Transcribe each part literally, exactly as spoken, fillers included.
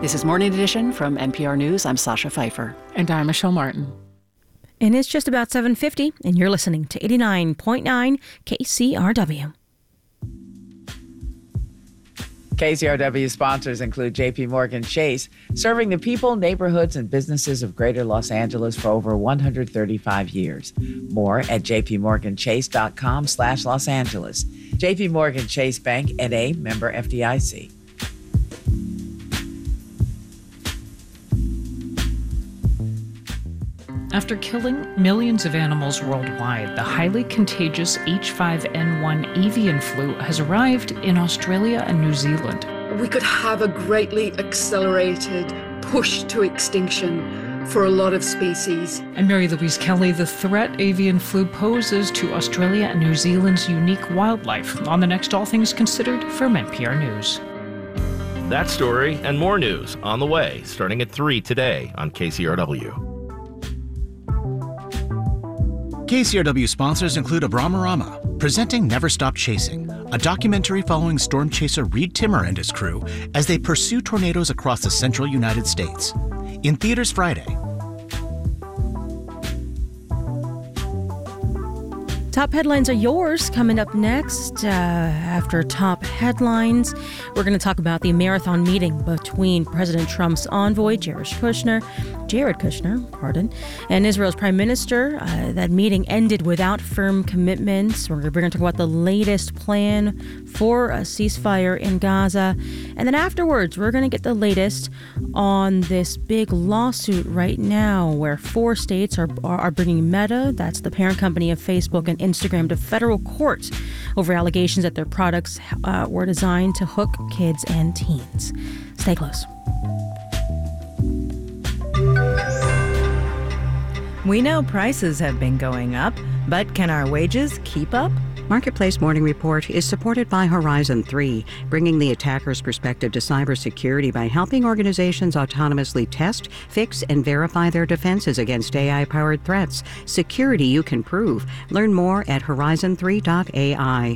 This is Morning Edition from N P R News. I'm Sasha Pfeiffer. And I'm Michelle Martin. And it's just about seven fifty, and you're listening to eighty-nine point nine K C R W. K C R W sponsors include J P Morgan Chase, serving the people, neighborhoods, and businesses of Greater Los Angeles for over one hundred thirty-five years. More at jpmorganchase.com slash Los Angeles. J P Morgan Chase Bank, N A, member F D I C. After killing millions of animals worldwide, the highly contagious H five N one avian flu has arrived in Australia and New Zealand. We could have a greatly accelerated push to extinction for a lot of species. And Mary Louise Kelly, the threat avian flu poses to Australia and New Zealand's unique wildlife, on the next All Things Considered from N P R News. That story and more news on the way, starting at three today on K C R W. K C R W sponsors include Abramarama, presenting Never Stop Chasing, a documentary following storm chaser Reed Timmer and his crew as they pursue tornadoes across the central United States. In theaters Friday. Top headlines are yours. Coming up next, uh, after top headlines, we're going to talk about the marathon meeting between President Trump's envoy, Jared Kushner, Jared Kushner, pardon, and Israel's prime minister. Uh, that meeting ended without firm commitments. We're going to talk about the latest plan for a ceasefire in Gaza. And then afterwards, we're going to get the latest on this big lawsuit right now where four states are, are, are bringing Meta, that's the parent company of Facebook and Instagram, to federal court over allegations that their products uh, were designed to hook kids and teens. Stay close. We know prices have been going up, but can our wages keep up? Marketplace Morning Report is supported by Horizon three, bringing the attacker's perspective to cybersecurity by helping organizations autonomously test, fix, and verify their defenses against A I-powered threats. Security you can prove. Learn more at horizon three dot A I.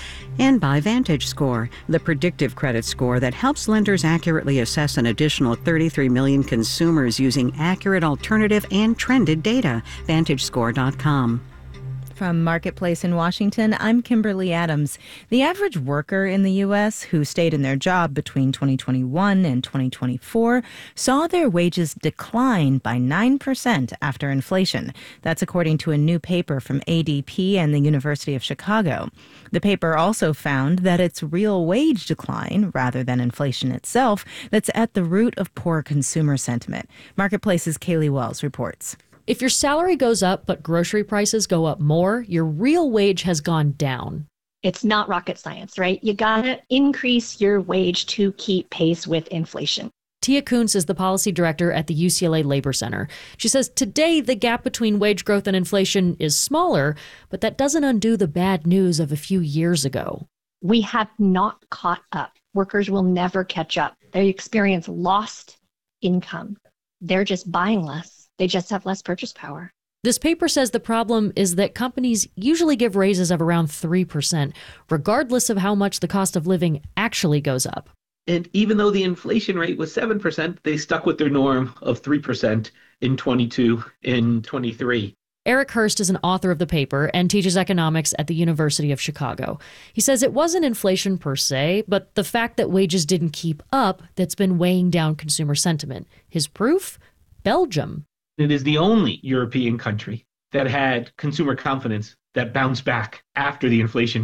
And by VantageScore, the predictive credit score that helps lenders accurately assess an additional thirty-three million consumers using accurate alternative and trended data. Vantage Score dot com. From Marketplace in Washington, I'm Kimberly Adams. The average worker in the U S who stayed in their job between twenty twenty-one and twenty twenty-four saw their wages decline by nine percent after inflation. That's according to a new paper from A D P and the University of Chicago. The paper also found that it's real wage decline, rather than inflation itself, that's at the root of poor consumer sentiment. Marketplace's Kaylee Wells reports. If your salary goes up but grocery prices go up more, your real wage has gone down. It's not rocket science, right? You gotta increase your wage to keep pace with inflation. Tia Kuntz is the policy director at the U C L A Labor Center. She says today the gap between wage growth and inflation is smaller, but that doesn't undo the bad news of a few years ago. We have not caught up. Workers will never catch up. They experience lost income. They're just buying less. They just have less purchase power. This paper says the problem is that companies usually give raises of around three percent, regardless of how much the cost of living actually goes up. And even though the inflation rate was seven percent, they stuck with their norm of three percent in twenty-two and twenty-three. Eric Hurst is an author of the paper and teaches economics at the University of Chicago. He says it wasn't inflation per se, but the fact that wages didn't keep up that's been weighing down consumer sentiment. His proof? Belgium. It is the only European country that had consumer confidence that bounced back after the inflation